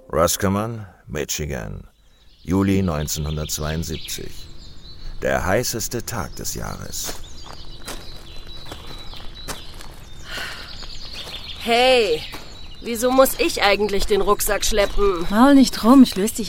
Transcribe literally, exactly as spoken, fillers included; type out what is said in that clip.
Roscommon, Michigan, Juli neunzehnhundertzweiundsiebzig. Der heißeste Tag des Jahres. Hey, wieso muss ich eigentlich den Rucksack schleppen? Maul nicht rum, ich löse dich